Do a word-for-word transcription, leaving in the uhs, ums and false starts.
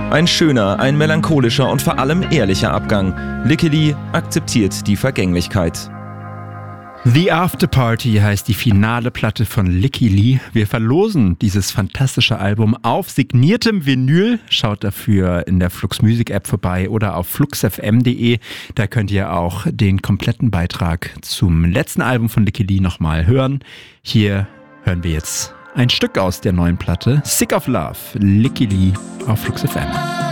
Ein schöner, ein melancholischer und vor allem ehrlicher Abgang. Licky Lee akzeptiert die Vergänglichkeit. The After Party heißt die finale Platte von Licky Lee. Wir verlosen dieses fantastische Album auf signiertem Vinyl. Schaut dafür in der Flux Music App vorbei oder auf flux f m punkt d e. Da könnt ihr auch den kompletten Beitrag zum letzten Album von Licky Lee nochmal hören. Hier hören wir jetzt ein Stück aus der neuen Platte. Sick of Love, Licky Lee auf Flux F M.